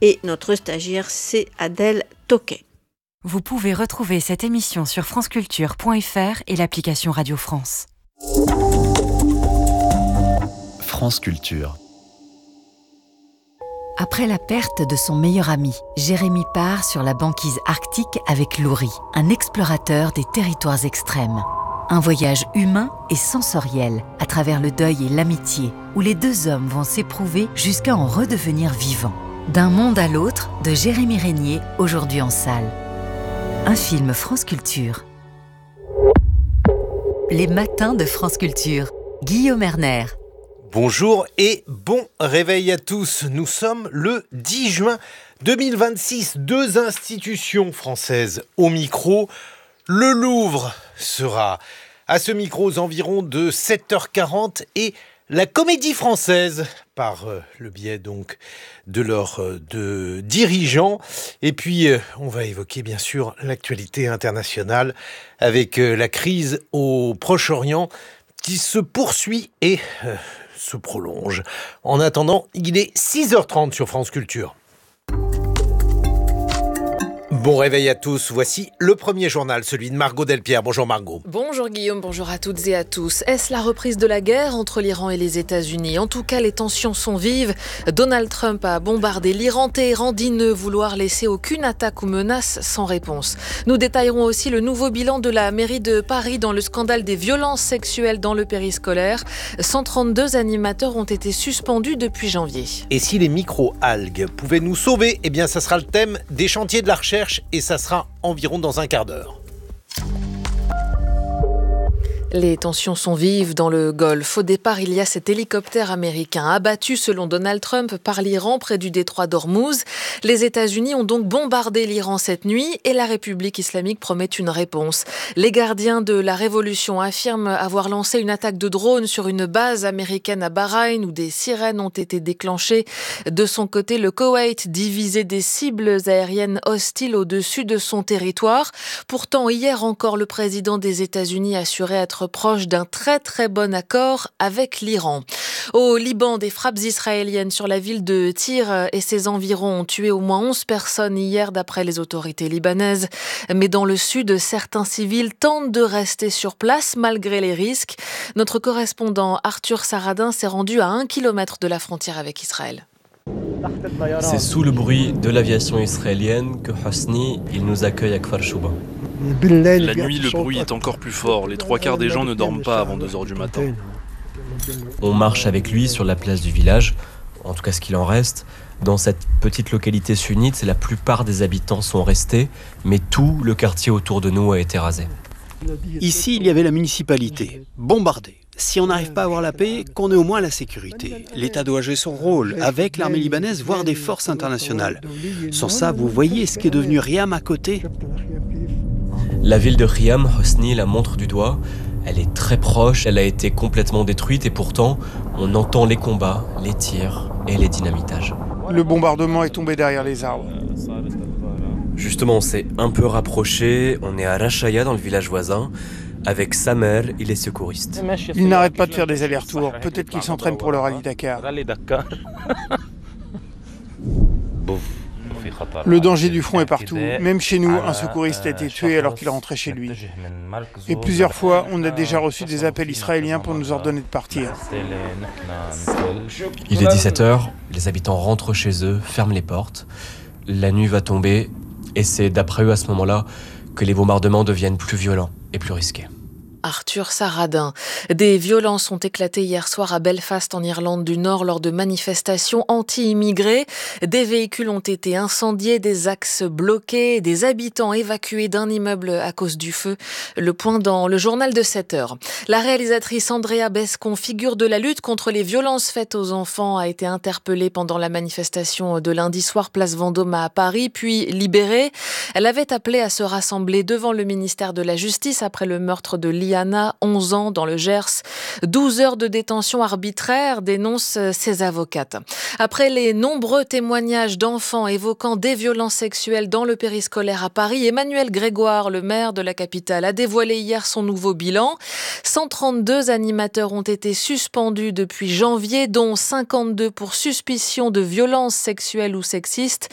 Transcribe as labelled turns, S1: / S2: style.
S1: Et notre stagiaire, c'est Adèle Toquet.
S2: Vous pouvez retrouver cette émission sur franceculture.fr et l'application Radio France.
S3: France Culture.
S2: Après la perte de son meilleur ami, Jérémy part sur la banquise arctique avec Louri, un explorateur des territoires extrêmes. Un voyage humain et sensoriel à travers le deuil et l'amitié, où les deux hommes vont s'éprouver jusqu'à en redevenir vivants. D'un monde à l'autre, de Jérémy Régnier, aujourd'hui en salle. Un film France Culture. Les matins de France Culture. Guillaume Erner.
S4: Bonjour et bon réveil à tous. Nous sommes le 10 juin 2026. Deux institutions françaises au micro. Le Louvre sera à ce micro aux environs de 7h40 et la Comédie Française par le biais donc de leurs dirigeants. Et puis on va évoquer bien sûr l'actualité internationale avec la crise au Proche-Orient qui se poursuit et se prolonge. En attendant, il est 6h30 sur France Culture. Bon réveil à tous, voici le premier journal, celui de Margot Delpierre. Bonjour Margot.
S5: Bonjour Guillaume, bonjour à toutes et à tous. Est-ce la reprise de la guerre entre l'Iran et les États-Unis ? En tout cas, les tensions sont vives. Donald Trump a bombardé l'Iran. Téhéran dit ne vouloir laisser aucune attaque ou menace sans réponse. Nous détaillerons aussi le nouveau bilan de la mairie de Paris dans le scandale des violences sexuelles dans le périscolaire. 132 animateurs ont été suspendus depuis janvier.
S4: Et si les micro-algues pouvaient nous sauver, eh bien ça sera le thème des chantiers de la recherche et ça sera environ dans un quart d'heure.
S5: Les tensions sont vives dans le Golfe. Au départ, il y a cet hélicoptère américain abattu, selon Donald Trump, par l'Iran près du détroit d'Ormuz. Les États-Unis ont donc bombardé l'Iran cette nuit et la République islamique promet une réponse. Les gardiens de la révolution affirment avoir lancé une attaque de drone sur une base américaine à Bahreïn où des sirènes ont été déclenchées. De son côté, le Koweït dit viser des cibles aériennes hostiles au-dessus de son territoire. Pourtant, hier encore, le président des États-Unis assurait être proche d'un très très bon accord avec l'Iran. Au Liban, des frappes israéliennes sur la ville de Tyr et ses environs ont tué au moins 11 personnes hier d'après les autorités libanaises. Mais dans le sud, certains civils tentent de rester sur place malgré les risques. Notre correspondant Arthur Saradin s'est rendu à 1 kilomètre de la frontière avec Israël.
S6: C'est sous le bruit de l'aviation israélienne que Hosni, il nous accueille à Kfar Shouba.
S7: La nuit, le bruit est encore plus fort. Les 3/4 des gens ne dorment pas avant 2h du matin.
S6: On marche avec lui sur la place du village, en tout cas ce qu'il en reste. Dans cette petite localité sunnite, la plupart des habitants sont restés, mais tout le quartier autour de nous a été rasé.
S8: Ici, il y avait la municipalité, bombardée. Si on n'arrive pas à avoir la paix, qu'on ait au moins la sécurité. L'État doit jouer son rôle, avec l'armée libanaise, voire des forces internationales. Sans ça, vous voyez ce qui est devenu Riam à côté.
S6: La ville de Riam, Hosni la montre du doigt. Elle est très proche, elle a été complètement détruite et pourtant, on entend les combats, les tirs et les dynamitages.
S9: Le bombardement est tombé derrière les arbres.
S6: Justement, on s'est un peu rapproché, on est à Rachaya dans le village voisin. Avec sa mère, il est secouriste.
S9: Ils n'arrêtent pas de faire des allers-retours. Peut-être qu'ils s'entraînent pour le rallye Dakar. Le danger du front est partout. Même chez nous, un secouriste a été tué alors qu'il rentrait chez lui. Et plusieurs fois, on a déjà reçu des appels israéliens pour nous ordonner de partir.
S6: Il est 17h, les habitants rentrent chez eux, ferment les portes. La nuit va tomber et c'est d'après eux à ce moment-là que les bombardements deviennent plus violents et plus risqués.
S5: Arthur Saradin. Des violences ont éclaté hier soir à Belfast en Irlande du Nord lors de manifestations anti-immigrés. Des véhicules ont été incendiés, des axes bloqués, des habitants évacués d'un immeuble à cause du feu. Le point dans le journal de 7h. La réalisatrice Andrea Bescon, figure de la lutte contre les violences faites aux enfants, a été interpellée pendant la manifestation de lundi soir place Vendôme à Paris, puis libérée. Elle avait appelé à se rassembler devant le ministère de la Justice après le meurtre de Liana, 11 ans, dans le Gers. 12 heures de détention arbitraire, dénonce ses avocates. Après les nombreux témoignages d'enfants évoquant des violences sexuelles dans le périscolaire à Paris, Emmanuel Grégoire, le maire de la capitale, a dévoilé hier son nouveau bilan. 132 animateurs ont été suspendus depuis janvier, dont 52 pour suspicion de violences sexuelles ou sexistes.